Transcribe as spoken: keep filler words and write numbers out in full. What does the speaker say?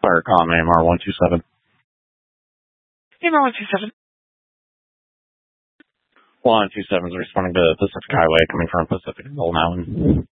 Fire com A M R one two seven. A M R one two seven. one two seven is responding to Pacific Highway coming from Pacific Hill Mountain.